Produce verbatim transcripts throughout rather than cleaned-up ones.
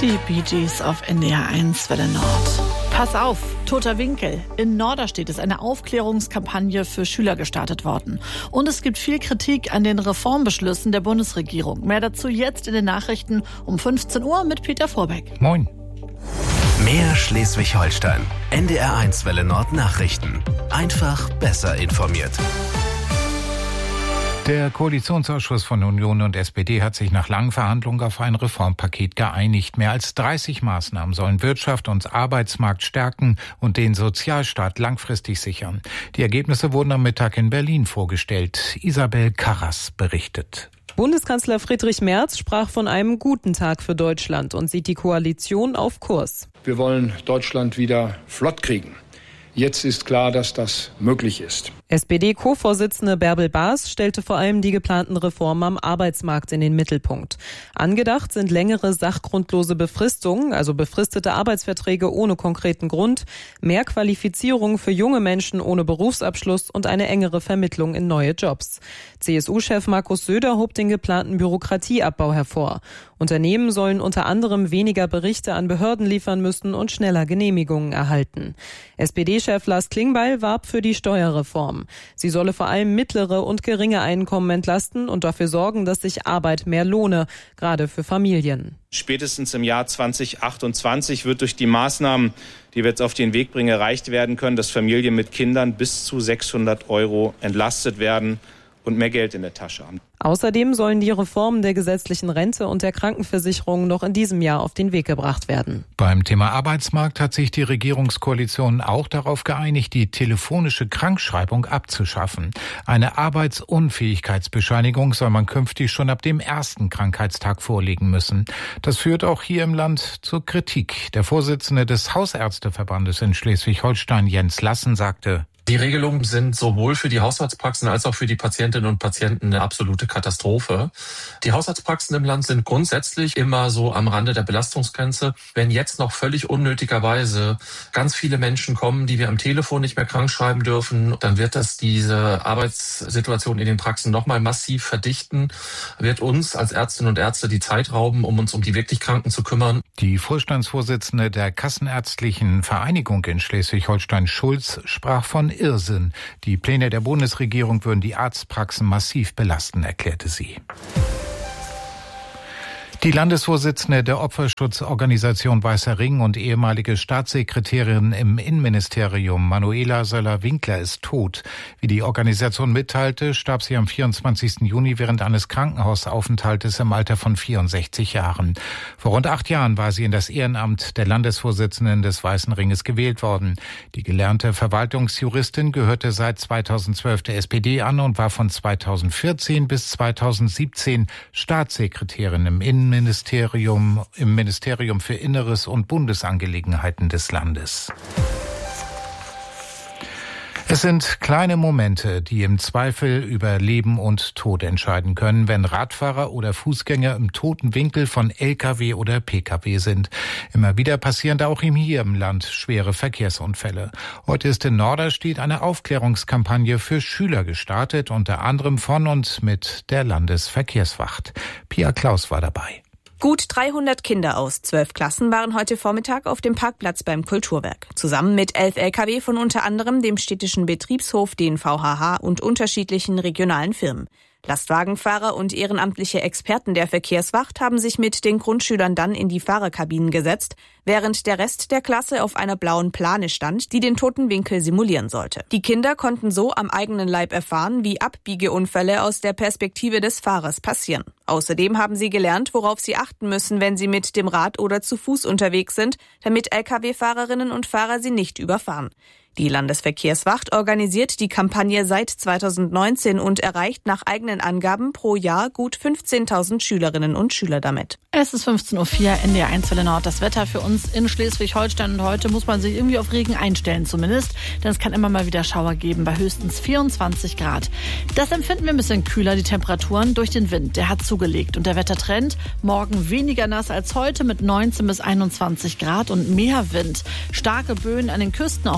Die Bee Gees auf N D R eins Welle Nord. Pass auf, toter Winkel. In Norderstedt ist eine Aufklärungskampagne für Schüler gestartet worden. Und es gibt viel Kritik an den Reformbeschlüssen der Bundesregierung. Mehr dazu jetzt in den Nachrichten um fünfzehn Uhr mit Peter Vorbeck. Moin. Mehr Schleswig-Holstein. N D R eins Welle Nord Nachrichten. Einfach besser informiert. Der Koalitionsausschuss von Union und S P D hat sich nach langen Verhandlungen auf ein Reformpaket geeinigt. Mehr als dreißig Maßnahmen sollen Wirtschaft und Arbeitsmarkt stärken und den Sozialstaat langfristig sichern. Die Ergebnisse wurden am Mittag in Berlin vorgestellt. Isabel Karras berichtet. Bundeskanzler Friedrich Merz sprach von einem guten Tag für Deutschland und sieht die Koalition auf Kurs. Wir wollen Deutschland wieder flott kriegen. Jetzt ist klar, dass das möglich ist. S P D-Co-Vorsitzende Bärbel Baas stellte vor allem die geplanten Reformen am Arbeitsmarkt in den Mittelpunkt. Angedacht sind längere sachgrundlose Befristungen, also befristete Arbeitsverträge ohne konkreten Grund, mehr Qualifizierung für junge Menschen ohne Berufsabschluss und eine engere Vermittlung in neue Jobs. C S U-Chef Markus Söder hob den geplanten Bürokratieabbau hervor. Unternehmen sollen unter anderem weniger Berichte an Behörden liefern müssen und schneller Genehmigungen erhalten. S P D-Chef Lars Klingbeil warb für die Steuerreform. Sie solle vor allem mittlere und geringe Einkommen entlasten und dafür sorgen, dass sich Arbeit mehr lohne, gerade für Familien. Spätestens im Jahr zwanzig achtundzwanzig wird durch die Maßnahmen, die wir jetzt auf den Weg bringen, erreicht werden können, dass Familien mit Kindern bis zu sechshundert Euro entlastet werden und mehr Geld in der Tasche haben. Außerdem sollen die Reformen der gesetzlichen Rente und der Krankenversicherung noch in diesem Jahr auf den Weg gebracht werden. Beim Thema Arbeitsmarkt hat sich die Regierungskoalition auch darauf geeinigt, die telefonische Krankschreibung abzuschaffen. Eine Arbeitsunfähigkeitsbescheinigung soll man künftig schon ab dem ersten Krankheitstag vorlegen müssen. Das führt auch hier im Land zur Kritik. Der Vorsitzende des Hausärzteverbandes in Schleswig-Holstein, Jens Lassen, sagte: Die Regelungen sind sowohl für die Hausarztpraxen als auch für die Patientinnen und Patienten eine absolute Katastrophe. Die Hausarztpraxen im Land sind grundsätzlich immer so am Rande der Belastungsgrenze. Wenn jetzt noch völlig unnötigerweise ganz viele Menschen kommen, die wir am Telefon nicht mehr krank schreiben dürfen, dann wird das diese Arbeitssituation in den Praxen nochmal massiv verdichten, wird uns als Ärztinnen und Ärzte die Zeit rauben, um uns um die wirklich Kranken zu kümmern. Die Vorstandsvorsitzende der Kassenärztlichen Vereinigung in Schleswig-Holstein, Schulz, sprach von Irrsinn. Die Pläne der Bundesregierung würden die Arztpraxen massiv belasten, erklärte sie. Die Landesvorsitzende der Opferschutzorganisation Weißer Ring und ehemalige Staatssekretärin im Innenministerium Manuela Söller-Winkler ist tot. Wie die Organisation mitteilte, starb sie am vierundzwanzigsten Juni während eines Krankenhausaufenthaltes im Alter von vierundsechzig Jahren. Vor rund acht Jahren war sie in das Ehrenamt der Landesvorsitzenden des Weißen Ringes gewählt worden. Die gelernte Verwaltungsjuristin gehörte seit zweitausendzwölf der S P D an und war von zweitausendvierzehn bis zweitausendsiebzehn Staatssekretärin im Innenministerium. Ministerium, im Ministerium für Inneres und Bundesangelegenheiten des Landes. Es sind kleine Momente, die im Zweifel über Leben und Tod entscheiden können, wenn Radfahrer oder Fußgänger im toten Winkel von L K W oder P K W sind. Immer wieder passieren da auch hier im Land schwere Verkehrsunfälle. Heute ist in Norderstedt eine Aufklärungskampagne für Schüler gestartet, unter anderem von und mit der Landesverkehrswacht. Pia Klaus war dabei. Gut dreihundert Kinder aus zwölf Klassen waren heute Vormittag auf dem Parkplatz beim Kulturwerk. Zusammen mit elf L K W von unter anderem dem städtischen Betriebshof, den V H H und unterschiedlichen regionalen Firmen. Lastwagenfahrer und ehrenamtliche Experten der Verkehrswacht haben sich mit den Grundschülern dann in die Fahrerkabinen gesetzt, während der Rest der Klasse auf einer blauen Plane stand, die den toten Winkel simulieren sollte. Die Kinder konnten so am eigenen Leib erfahren, wie Abbiegeunfälle aus der Perspektive des Fahrers passieren. Außerdem haben sie gelernt, worauf sie achten müssen, wenn sie mit dem Rad oder zu Fuß unterwegs sind, damit L K W-Fahrerinnen und Fahrer sie nicht überfahren. Die Landesverkehrswacht organisiert die Kampagne seit zweitausendneunzehn und erreicht nach eigenen Angaben pro Jahr gut fünfzehntausend Schülerinnen und Schüler damit. Es ist fünfzehn Uhr vier, N D R eins Welle Nord. Das Wetter für uns in Schleswig-Holstein, und heute muss man sich irgendwie auf Regen einstellen zumindest, denn es kann immer mal wieder Schauer geben bei höchstens vierundzwanzig Grad. Das empfinden wir ein bisschen kühler, die Temperaturen, durch den Wind. Der hat zugelegt und der Wettertrend: morgen weniger nass als heute mit neunzehn bis einundzwanzig Grad und mehr Wind. Starke Böen an den Küsten, auch stürmisch.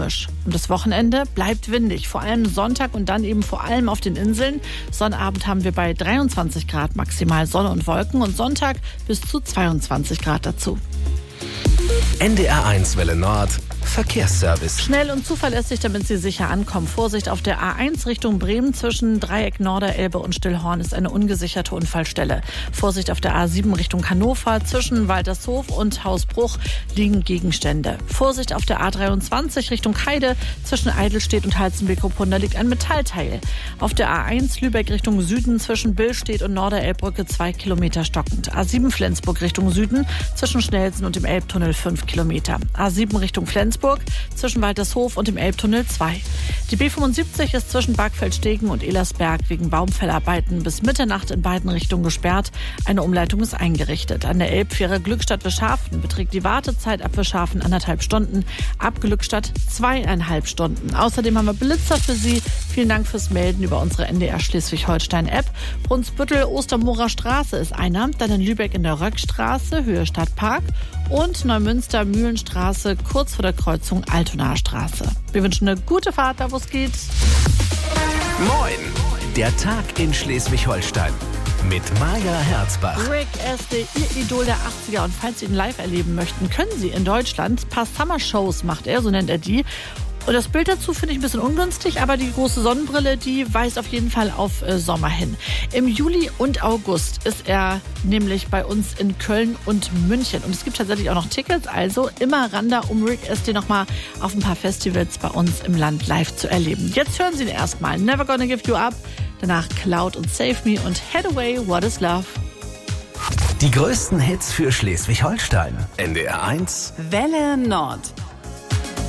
stürmisch. Und das Wochenende bleibt windig, vor allem Sonntag und dann eben vor allem auf den Inseln. Sonnabend haben wir bei dreiundzwanzig Grad maximal Sonne und Wolken und Sonntag bis zu zweiundzwanzig Grad dazu. N D R eins Welle Nord Verkehrsservice. Schnell und zuverlässig, damit Sie sicher ankommen. Vorsicht, auf der A eins Richtung Bremen zwischen Dreieck Norderelbe und Stillhorn ist eine ungesicherte Unfallstelle. Vorsicht, auf der A sieben Richtung Hannover zwischen Waltershof und Hausbruch liegen Gegenstände. Vorsicht, auf der A dreiundzwanzig Richtung Heide zwischen Eidelstedt und Halzenbeck-Ruppunda liegt ein Metallteil. Auf der A eins Lübeck Richtung Süden zwischen Billstedt und Norderelbbrücke zwei Kilometer stockend. A sieben Flensburg Richtung Süden zwischen Schnelsen und dem Elbtunnel fünf Kilometer. A sieben Richtung Flensburg zwischen Waltershof und dem Elbtunnel zwei. Die B fünfundsiebzig ist zwischen Bargfeldstegen und Elersberg wegen Baumfellarbeiten bis Mitternacht in beiden Richtungen gesperrt. Eine Umleitung ist eingerichtet. An der Elbfähre Glückstadt-Wischhafen beträgt die Wartezeit ab Wischhafen anderthalb Stunden, ab Glückstadt zweieinhalb Stunden. Außerdem haben wir Blitzer für Sie. Vielen Dank fürs Melden über unsere N D R Schleswig-Holstein-App. Brunsbüttel, Ostermoorer Straße ist einer, dann in Lübeck in der Röckstraße, Höhe Stadtpark und Neumünster Mühlenstraße, kurz vor der Kreuzung Altonaer Straße. Wir wünschen eine gute Fahrt, da wo es geht. Moin! Der Tag in Schleswig-Holstein mit Maja Herzbach. Rick Astley, Ihr Idol der achtziger. Und falls Sie ihn live erleben möchten, können Sie in Deutschland ein paar Summer-Shows macht er, so nennt er die. Und das Bild dazu finde ich ein bisschen ungünstig, aber die große Sonnenbrille, die weist auf jeden Fall auf äh, Sommer hin. Im Juli und August ist er nämlich bei uns in Köln und München. Und es gibt tatsächlich auch noch Tickets, also immer ran da, um Rick Astley nochmal auf ein paar Festivals bei uns im Land live zu erleben. Jetzt hören Sie ihn erstmal. Never Gonna Give You Up, danach Cloud und Save Me und Head Away, What Is Love. Die größten Hits für Schleswig-Holstein. N D R eins Welle Nord.